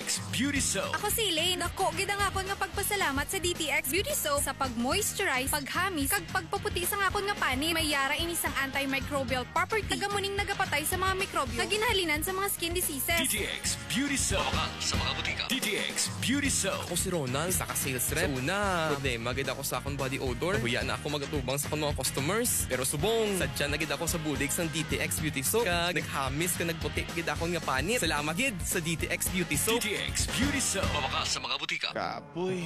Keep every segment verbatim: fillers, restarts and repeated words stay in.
X Beauty Soap. Ako si Elaine. Ako, gida nga akon nga pagpasalamat sa D T X Beauty Soap sa pag-moisturize, paghamis, kag pagpaputi sa nga akon nga pani. May yara inisang antimicrobial property. Tagamuning nagapatay sa mga mikrobyo. Kaginahalinan sa mga skin diseases. D T X Beauty Soap. Mawakan sa mga butika. D T X Beauty Soap. Ako si Ronald, saka sales rep. Sa una, problema gid ako sa akong body odor. Nahuya na ako magatubang sa akong mga customers. Pero subong, sadya na gid ako sa bulig sang D T X Beauty Soap. Kag naghamis ka nagputi gid akong nga panit. Salamat gid sa D T X Beauty Soap. D T X Beauty Soap. Mawakan sa mga butika. Kapoy.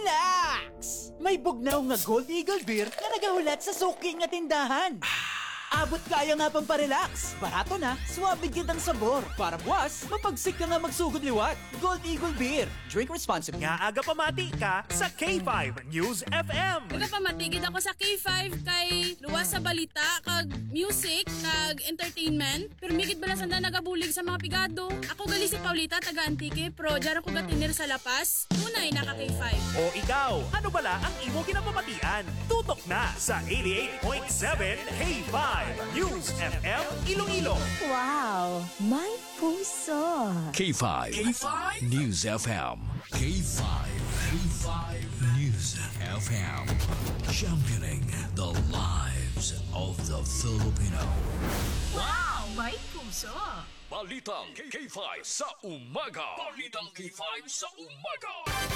Relax! May bugnaw nga Gold Eagle Beer na nagahulat sa suki nga tindahan. Abot kaya nga pang parelax. Barato na, suwabe kitang sabor. Para buwas, mapagsik ka nga magsugod liwat. Gold Eagle Beer. Drink responsibly. Nga aga pamati ka sa K five News F M. Aga pamatigid ako sa K five kay luwas sa balita, kag music, kag entertainment. Pero migit bala sanda nagabulig sa mga pigado. Ako gali si Paulita, taga Antique, pro dyan ako gatinir sa Lapas. Tunay naka K five. O ikaw, ano bala ang imo kinapamatian? Tutok na sa eighty-eight point seven K five News F M Iloilo. Wow, may puso. K five. K five News F M. K five. K five News F M. Championing the lives of the Filipino. Wow, may puso. Balitang K five sa umaga. Balitang K five sa umaga.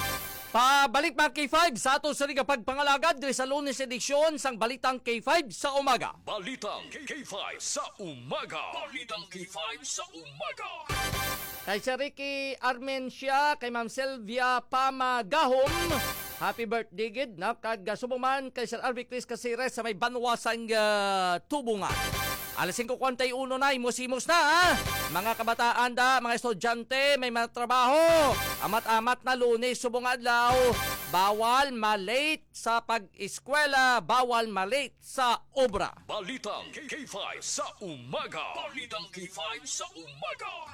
Pabalik mga K five sa ato sa pagpangalagad diri sa Lunes edisyon sang Balitang K five sa umaga. Balitang K five sa umaga. Balitang K five sa umaga. Kay Sir Ricky Armencia, kay Ma'am Sylvia Pamagahom, happy birthday gid na kag subuman kay Sir Arby Chris Casires sa may banwasang uh, tubungan. Alas five forty-one na, imos-imos na ha. Mga kabataan da, mga estudyante, may mga trabaho. Amat-amat na Lunes, subong adlaw. Bawal malate sa pag-eskwela, bawal malate sa obra. Balitang K five sa umaga. Balitang K five sa umaga.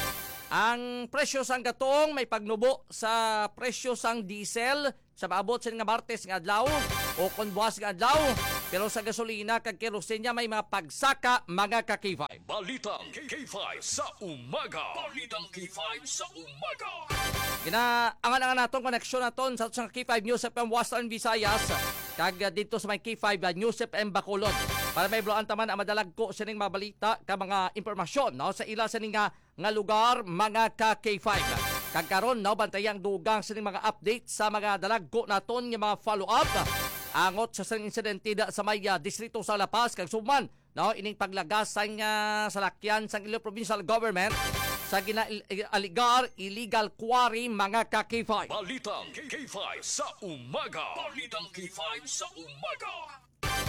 Ang presyo sang gatong may pagnubo sa presyo sang diesel sa maabot sa nga Martes nga adlaw o kon buwas nga adlaw. Pero sa gasolina kag kerosene may mga pagsaka mga ka K five. Balitang K five sa umaga. Balitang K five sa umaga. Ginaangan-angan natong koneksyon naton sa sa K five News F M Western Visayas kag dito sa may K five News F M Bacolod para may bloan taman ang madalag ko sa ning mabalita ka mga impormasyon no sa ila sa ning nga, nga lugar mga ka K five. Kag karon no bantayang dugang sa ning mga update sa mga dalag ko naton nga mga follow up angot sa sang insidente da sa may uh, distrito sa La Paz kag suman no ining paglagas sang uh, salakyan sang Iloilo Provincial Government sa ginaaligar illegal quarry mga ka K five. Balitang K five sa umaga. Balitang K five sa umaga.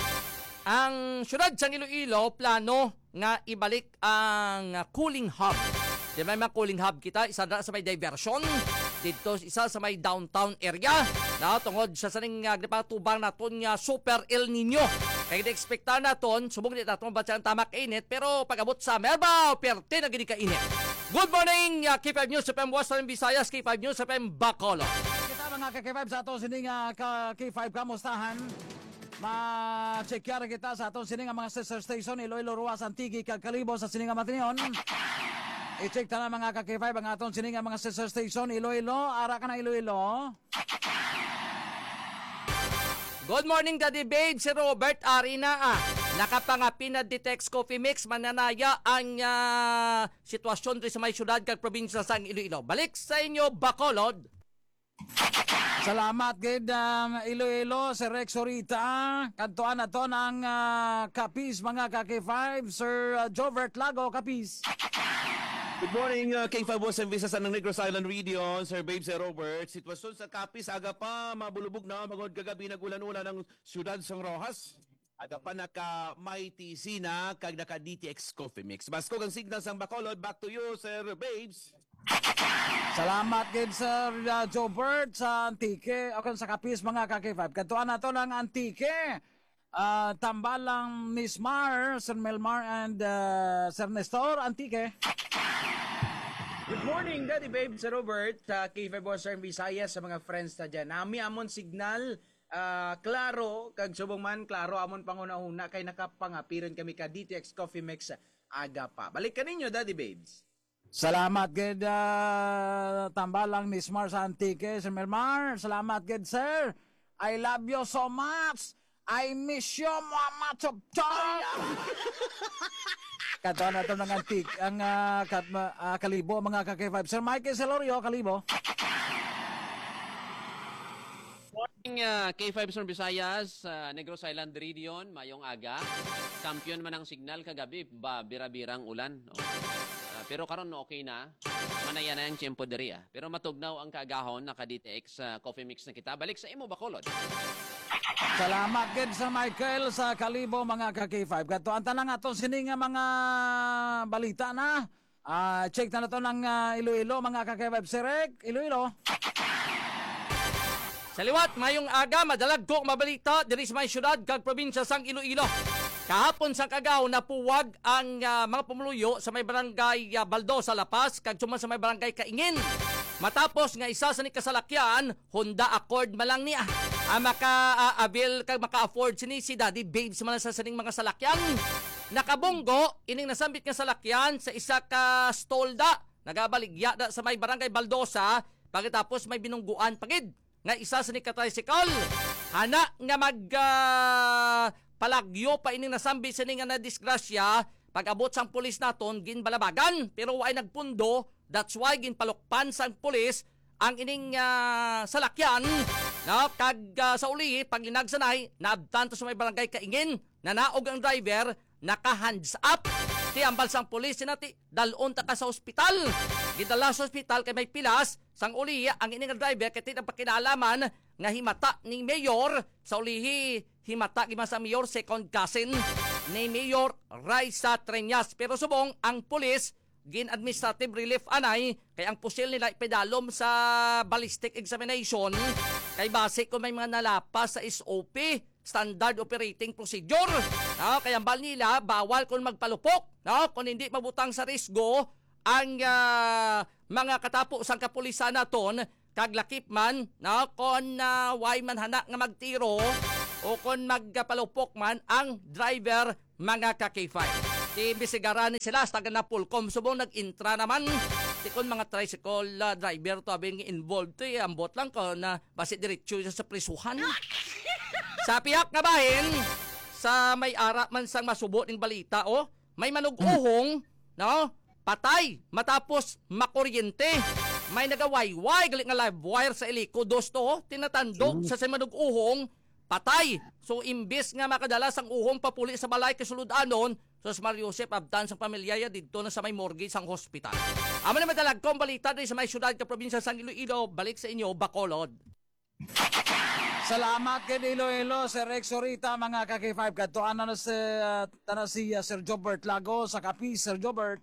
Ang syudad sang Iloilo plano nga ibalik ang uh, cooling hub. Di may mga cooling hub kita isa na sa may diversion dito isa sa may downtown area na tungod sa saning uh, patubang naton nga super El Nino. Kaya na-expectan naton subong di naton batsa ang tamak init pero pag-abot sa Merbaw perte na gini ka init. Good morning uh, K five News F M Western Visayas, K five News F M Bacolod. Kita mga K five sa ato sining uh, ka K five kamustahan. Ma-checkar kita sa ato sining mga sister station Iloilo, Ruas, Antique kag Kalibo sa sining Matinion. I-check ta na mga ka-K five ang aton sining mga sister station Iloilo, ara ka na Iloilo. Good morning Daddy Babe, si Robert Arina ah. Nakapangapin na Ditex Coffee Mix mananaya ang uh, sitwasyon rin sa may syudad kag probinsya sa Iloilo. Balik sa inyo Bacolod. Salamat gid um, Iloilo, Sir Rex Orita. Kantuan na to ng uh, Kapis mga ka-K five, Sir uh, Jovert Lago, Kapis. Good morning, uh, K five Boss and Visa sa Negros Island Radio, Sir Babe, Sir Robert. Sitwasyon sa Kapis, aga pa, mabulubog na, magod kagabi nagulan-ulan ng siyudad sang Rojas. Aga pa naka may T C na, kag naka D T X Coffee Mix. Basko kang signal sang Bacolod, back to you, Sir Babes. Salamat gid Sir uh, Jobert sa Antique, o sa Kapis mga ka-K five. Kantuan na to ng Antique. Uh, tambalang Miss Mar, Sir Melmar and uh, Sir Nestor, Antique. Good morning, Daddy Babe, Sir Robert, sa K five Western Visayas, sa mga friends na dyan. Nami amon signal, uh, klaro, kag subong man, klaro amon panguna-una, kay nakapangapiron kami ka D T X Coffee Mix aga pa. Balik ka ninyo, Daddy Babes. Salamat gid uh, tambalang ni Smart sa Antique, Sir Melmar. Salamat gid, sir. I love you so much. I miss you, Mama Chop Chop. Kato na ito ng Antique, ang uh, kat, uh, Kalibo, mga ka K five. Sir Michael Celorio, Kalibo. Morning, uh, K five Sir Visayas, uh, Negros Island Region, mayong aga. Champion man ang signal kagabi, ba bira-birang ulan. Oh. Uh, pero karon okay na. Manaya na yung tiyempo diri ah. Pero matugnaw ang kagahon naka D T X uh, coffee mix na kita. Balik sa imo Bacolod. Salamat gid sa Michael sa Kalibo, mga ka K five. Kato ang tanang ato sini nga mga balita na. Uh, check na nato ng uh, Iloilo, mga ka K five. Sirek, Iloilo. Sa liwat, mayong aga, madalag ko mabalita diri sa may syudad kag probinsya sang Iloilo. Kahapon sa kagaw napuwag ang uh, mga pumuluyo sa may barangay uh, Baldo sa Lapas kag suma sa may barangay Kaingin. Matapos nga isa sa ni kasalakyan, Honda Accord malang niya. Ang maka-abil uh, kag maka-afford sini si Daddy Babes man sa saning mga salakyan. Nakabunggo ining nasambit nga salakyan sa isa ka stolda. Nagabaligya da sa may barangay Baldosa pagkatapos may binungguan pagid nga isa sa ni ka-tricycle. Hana nga mag uh, palagyo pa ining nasambi sa nga na disgrasya pag-abot sang pulis naton ginbalabagan pero ay nagpundo. That's why ginpalukpan sang pulis ang ining uh, salakyan na kag uh, sa uli pag linagsanay naabtan to sa may barangay Kaingin na naog ang driver naka hands up ti ambal sang pulis sinati dalon ta ka sa ospital gidala sa ospital kay may pilas sang uli ang ining driver kay tinang pakinalaman nga himata ni mayor sa ulihi himata gima sa mayor second cousin ni Mayor Raisa Treñas pero subong ang pulis gin administrative relief anay kay ang pusil nila ipedalom sa ballistic examination kay base kung may mga nalapas sa S O P standard operating procedure no? Kaya bal nila bawal kung magpalupok no? Kung hindi mabutang sa risgo ang uh, mga katapo sang kapulisan naton kag lakip man no? Kung uh, way man hana nga magtiro o kung magpalupok man ang driver mga ka K five. Imbisigaran sila sa taga na Pulcom subong nag-intra naman ti kon mga tricycle uh, driver to abing involved to eh, ambot lang ko na basi diretso sa prisuhan. Sa piyak nga bahin sa may ara man sang masubo ning balita oh may manuguhong no patay matapos makuryente may nagawayway gali nga live wire sa iliko dos to oh, tinatandog sa sa manuguhong patay. So imbis nga makadala sang uhong papuli sa balay kasuludanon, so sa Mario Joseph abdan sang pamilya ya dito na sa may morgue sang hospital. Amo na madalag kong balita din sa may syudad ka probinsya sang Iloilo, balik sa inyo Bacolod. Salamat kay Iloilo, Sir Rex Orita, mga ka K five. Katuan na si, uh, tana si uh, Sir Jobert Lago sa Capiz, Sir Jobert.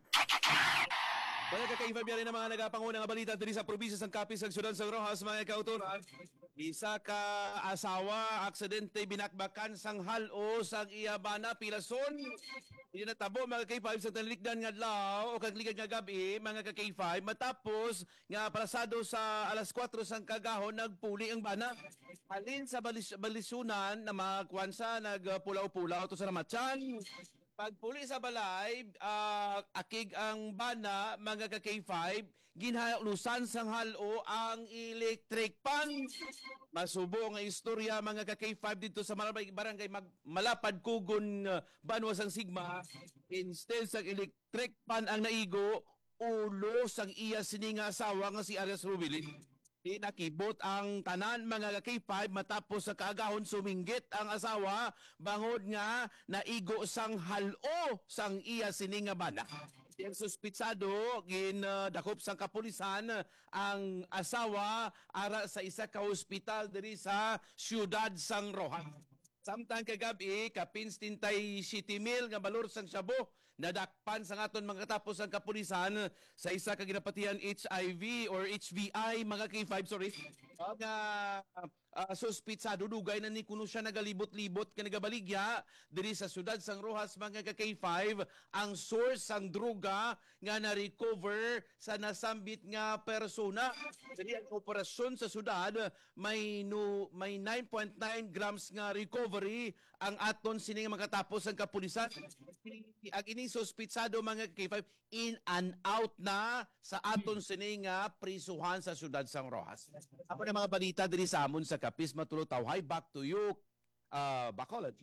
Mga ka K five yan rin ang mga nagapanguna nga balita diri sa probinsya sang Capiz sa syudad sang Rojas, mga kauturan. Isa ka asawa, aksidente binakbakan sang halo sang iyabana pilason. Hindi natabo mga K five sa talikdan nga adlaw o kagligad nga gabi mga ka K five matapos nga parasado sa alas kwatro sang kagahon nagpuli ang bana. Halin sa balis balisunan na magkwansa nagpulaw-pulaw to sa Ramatsan. Pagpuli sa balay, uh, akig ang bana, mga ka K five, ginhalusan sang halo ang electric pan. Masubo nga istorya mga ka K five dito sa Marabay Barangay mag Malapad Kugon uh, Banwa sang Sigma. Instead sa electric pan ang naigo, ulo sang iya sininga asawa nga si Arias Rubili. Nakibot ang tanan mga K five matapos sa kaagahon suminggit ang asawa bangod nga naigo sang halo sang iya sininga bana. Ang suspitsado gin uh, dakop sang kapulisan ang asawa ara sa isa ka ospital diri sa siyudad sang Rojas. Samtang kagabi kapins tintay siyete mil nga balor sang Shabu nadakpan sa ngaton mga katapos ang kapulisan sa isa ka ginapatihan H I V or H V I mga K five sorry nga uh, suspitsado dugay na ni kuno siya nagalibot-libot ka nagabaligya diri sa siyudad sang Rojas mga ka K five ang source sang droga nga na-recover sa nasambit nga persona. Diri ang operasyon sa siyudad may no, may nine point nine grams nga recovery ang aton sini nga makatapos ang kapulisan. Ang ining suspitsado mga K five in and out na sa aton sini nga prisuhan sa siyudad sang Rojas. Ako na mga balita diri sa amon sa Kapis Matulog Tawhay. Back to you, uh, Bacolod.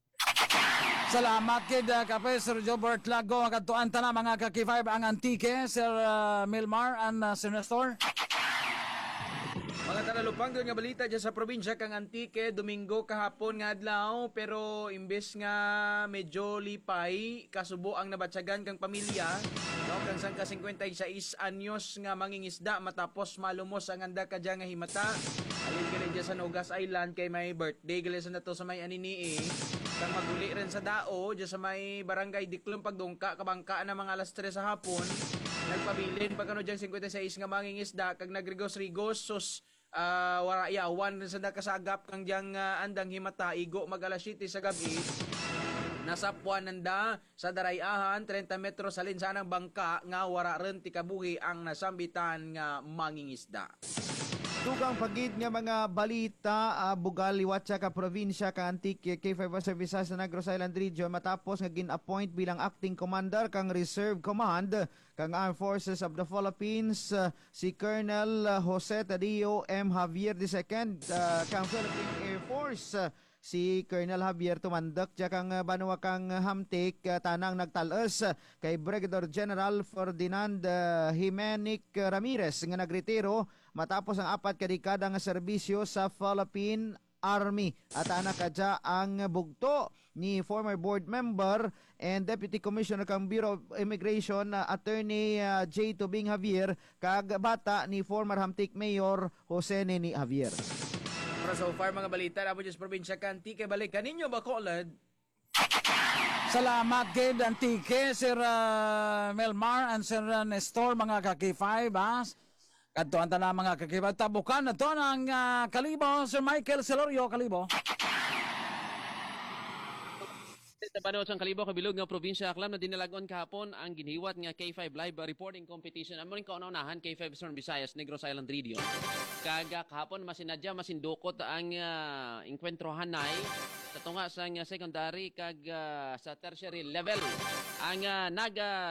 Salamat kid uh, Kape Sir Jobert Lago ang katuan na mga ka-K five ang Antique Sir uh, Milmar and uh, Sir Nestor. Mga tanalupang doon nga balita dyan sa probinsya kang Antique, Domingo kahapon nga adlaw, pero imbes nga medyo lipay, kasubo ang nabatsagan kang pamilya, no, kang sangka fifty-six anyos nga mangingisda matapos malumos ang anda ka dyan nga himata. Alin ka rin dyan sa Nogas Island kay may birthday, gali sa nato sa may anini eh. Kang maguli rin sa dao, dyan sa may barangay Diklong Pagdungka, kabangka na mga alas tres sa hapon. Nagpabilin pagkano dyan fifty-six nga mangingisda, kag nagrigos-rigos, sus, Uh, wara yawan sa nakasagap kang diyang uh, andang himata igo mag alas siyete sa gabi nasa puananda sa darayahan thirty metros sa linsanang bangka nga wara ren ti kabuhi ang nasambitan nga mangingisda. Tugang pagid nga mga balita uh, bugal liwatsa ka probinsya ka Antique K five Services sa Negros Island Region matapos nga gin-appoint bilang acting commander kang Reserve Command kang Armed Forces of the Philippines uh, si Colonel uh, Jose Tadio M. Javier the second uh, kang Philippine Air Force uh, si Colonel Javier tumandak dya kang uh, banwa kang hamtik uh, tanang nagtalas uh, kay Brigadier General Ferdinand uh, Jimenic Ramirez nga nagretiro matapos ang apat ka dekada nga serbisyo sa Philippine Army. At anak kadya ang bugto ni former board member and Deputy Commissioner kang Bureau of Immigration uh, Attorney uh, J. Tubing Javier kag bata ni former Hamtik Mayor Jose Neni Javier. Para so far mga balita na po dyan sa probinsya ka Antique, balikan ninyo Bacolod. Salamat kid Antique Sir uh, Melmar and Sir uh, Nestor mga ka-K five ha. Kadtuan ta na mga kakibag tabukan na to ng uh, Kalibo, Sir Michael Celorio, Kalibo. Sa panahon sa Kalibo, kabilog nga probinsya, aklam na dinalagon kahapon ang giniwat nga K five Live Reporting Competition. Amo rin kaunahan K five Southern Visayas, Negros Island Region. Kaga kahapon masinadya, masindukot ang uh, inkwentrohan nay sa tunga sa uh, secondary kag uh, sa tertiary level. Ang uh, naga